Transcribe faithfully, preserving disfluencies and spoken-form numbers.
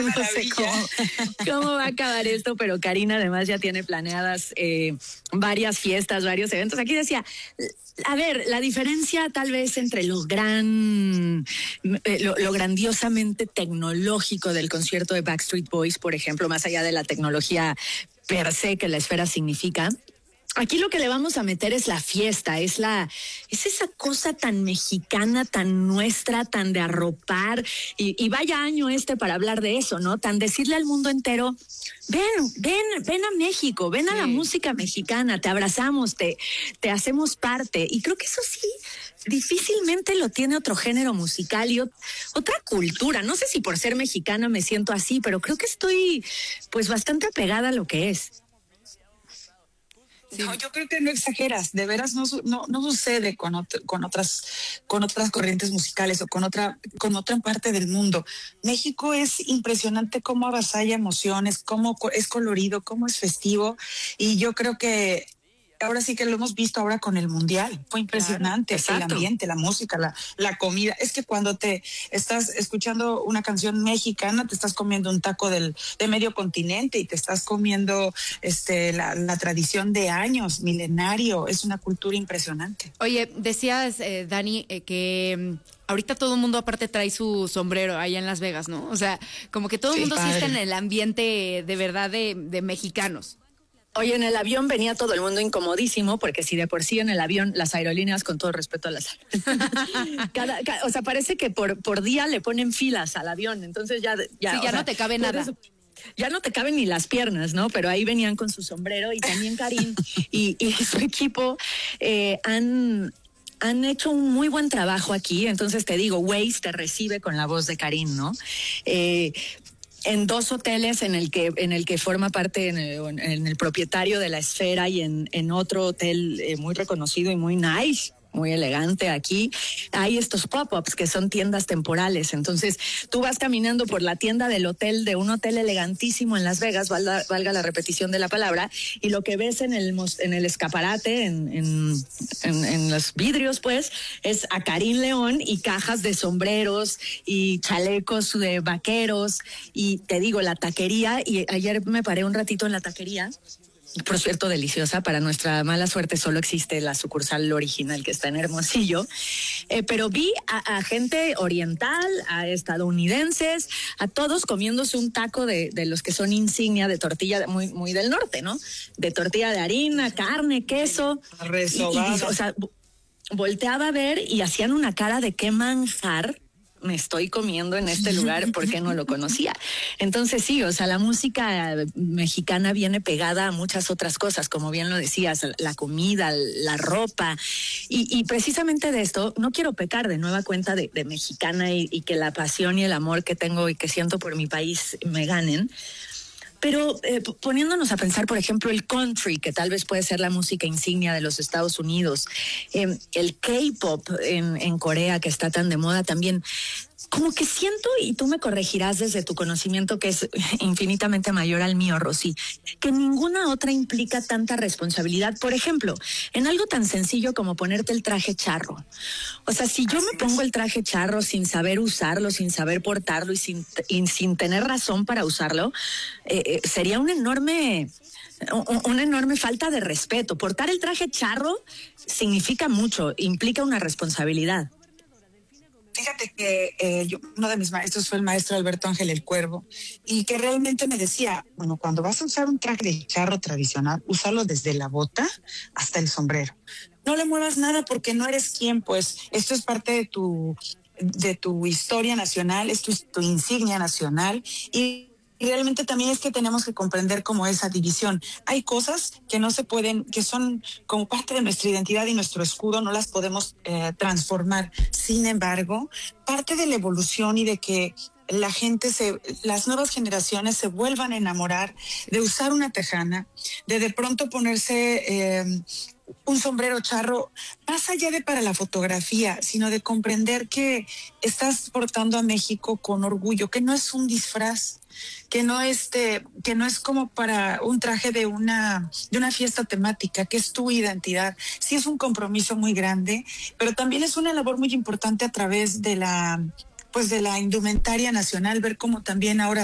no sé cómo, cómo va a acabar esto, pero Karina además ya tiene planeadas eh, varias fiestas, varios eventos. Aquí decía, a ver, la diferencia tal vez entre lo gran, eh, lo, lo grandiosamente tecnológico del concierto de Backstreet Boys, por ejemplo, más allá de la tecnología per se que la esfera significa. Aquí lo que le vamos a meter es la fiesta, es la, es esa cosa tan mexicana, tan nuestra, tan de arropar, y, y vaya año este para hablar de eso, ¿no? Tan decirle al mundo entero, ven, ven, ven a México, ven a sí. la música mexicana, te abrazamos, te, te hacemos parte, y creo que eso sí, difícilmente lo tiene otro género musical y ot- otra cultura. No sé si por ser mexicana me siento así, pero creo que estoy, pues, bastante apegada a lo que es. Sí. No, yo creo que no exageras, de veras no, no, no sucede con, otro, con otras con otras corrientes musicales o con otra con otra parte del mundo. México es impresionante cómo avasalla emociones, cómo es colorido, cómo es festivo, y yo creo que ahora sí que lo hemos visto ahora con el Mundial. Fue impresionante, claro, el ambiente, la música, la, la comida. Es que cuando te estás escuchando una canción mexicana, te estás comiendo un taco del, de medio continente y te estás comiendo este la, la tradición de años, milenario. Es una cultura impresionante. Oye, decías, eh, Dani, eh, que ahorita todo el mundo aparte trae su sombrero allá en Las Vegas, ¿no? O sea, como que todo el sí, mundo sí está en el ambiente de verdad de, de mexicanos. Oye, en el avión venía todo el mundo incomodísimo, porque si de por sí en el avión las aerolíneas, con todo respeto a las cada, cada, o sea, parece que por, por día le ponen filas al avión, entonces ya... ya, sí, ya no sea, te cabe nada. Eso, ya no te caben ni las piernas, ¿no? Pero ahí venían con su sombrero, y también Karim y, y su equipo eh, han... han hecho un muy buen trabajo aquí. Entonces te digo, Waze te recibe con la voz de Karim, ¿no? Eh, en dos hoteles en el que en el que forma parte en el, en el propietario de la Esfera, y en, en otro hotel eh, muy reconocido y muy nice, muy elegante aquí, hay estos pop-ups que son tiendas temporales. Entonces tú vas caminando por la tienda del hotel, de un hotel elegantísimo en Las Vegas, valga, valga la repetición de la palabra, y lo que ves en el en el escaparate, en, en, en, en los vidrios, pues, es a Karim León y cajas de sombreros y chalecos de vaqueros, y te digo, la taquería, y ayer me paré un ratito en la taquería. Por cierto, deliciosa. Para nuestra mala suerte solo existe la sucursal original, que está en Hermosillo. Eh, pero vi a, a gente oriental, a estadounidenses, a todos comiéndose un taco de, de los que son insignia de tortilla muy, muy del norte, ¿no? De tortilla de harina, carne, queso. Y, y, o sea, volteaba a ver y hacían una cara de qué manjar me estoy comiendo en este lugar, porque no lo conocía. Entonces sí, o sea, la música mexicana viene pegada a muchas otras cosas, como bien lo decías, la comida, la ropa, y, y precisamente de esto, no quiero pecar de nueva cuenta de, de mexicana, y, y que la pasión y el amor que tengo y que siento por mi país me ganen. Pero eh, poniéndonos a pensar, por ejemplo, el country, que tal vez puede ser la música insignia de los Estados Unidos, eh, el K-pop en, en Corea, que está tan de moda también, como que siento, y tú me corregirás desde tu conocimiento, que es infinitamente mayor al mío, Rosy, que ninguna otra implica tanta responsabilidad. Por ejemplo, en algo tan sencillo como ponerte el traje charro. O sea, si yo me pongo el traje charro sin saber usarlo, sin saber portarlo y sin, y sin tener razón para usarlo, eh, eh, sería un enorme... una enorme falta de respeto. Portar el traje charro significa mucho, implica una responsabilidad. Fíjate que eh, yo, uno de mis maestros fue el maestro Alberto Ángel el Cuervo, y que realmente me decía, bueno, cuando vas a usar un traje de charro tradicional, úsalo desde la bota hasta el sombrero. No le muevas nada, porque no eres quien, pues esto es parte de tu, de tu historia nacional, es tu, tu insignia nacional, y Y realmente también es que tenemos que comprender cómo esa división. Hay cosas que no se pueden, que son como parte de nuestra identidad y nuestro escudo, no las podemos eh, transformar. Sin embargo, parte de la evolución y de que la gente, se, las nuevas generaciones se vuelvan a enamorar de usar una tejana, de de pronto ponerse eh, un sombrero charro, más allá de para la fotografía, sino de comprender que estás portando a México con orgullo, que no es un disfraz, que no este, que no es como para un traje de una, de una fiesta temática, que es tu identidad. Sí, es un compromiso muy grande, pero también es una labor muy importante a través de la, pues de la indumentaria nacional, ver cómo también ahora